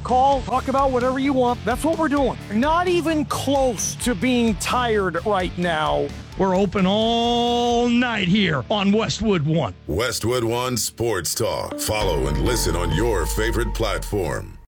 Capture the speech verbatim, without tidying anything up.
call, talk about whatever you want. That's what we're doing. Not even close to being tired right now. We're open all night here on Westwood One. Westwood One Sports Talk. Follow and listen on your favorite platform.